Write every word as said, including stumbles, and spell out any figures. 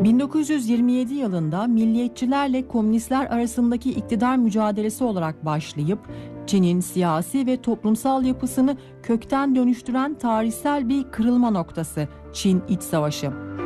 bin dokuz yüz yirmi yedi yılında milliyetçilerle komünistler arasındaki iktidar mücadelesi olarak başlayıp Çin'in siyasi ve toplumsal yapısını kökten dönüştüren tarihsel bir kırılma noktası Çin İç Savaşı.